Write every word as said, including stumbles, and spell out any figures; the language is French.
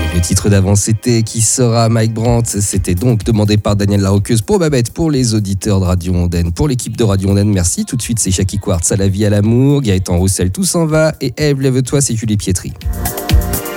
Le titre d'avant, c'était Qui sera Mike Brandt. C'était donc demandé par Daniel Larocqueuse pour Babette, pour les auditeurs de Radio Ondaine, pour l'équipe de Radio Ondaine. Merci. Tout de suite, c'est Shaki Quartz, à la vie, à l'amour. Gaëtan Roussel, tout s'en va. Et Ève, lève-toi, c'est Julie Pietri.